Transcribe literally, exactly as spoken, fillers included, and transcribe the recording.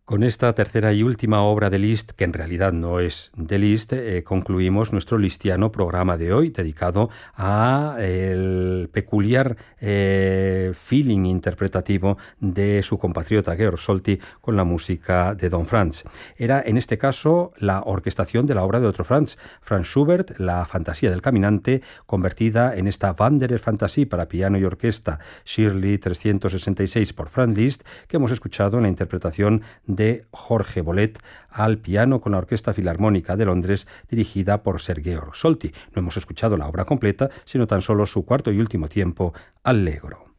Con esta tercera y última obra de Liszt, que en realidad no es de Liszt, eh, concluimos nuestro listiano programa de hoy, dedicado a el peculiar eh, feeling interpretativo de su compatriota Georg Solti con la música de Don Franz. Era en este caso la orquestación de la obra de otro Franz, Franz Schubert, la Fantasía del Caminante, convertida en esta Wanderer Fantasie para piano y orquesta Shirley trescientos sesenta y seis por Franz Liszt, que hemos escuchado en la interpretación de Jorge Bolet al piano con la Orquesta Filarmónica de Londres, dirigida por Sir Georg Solti. No hemos escuchado la obra completa, sino tan solo su cuarto y último tiempo, Allegro.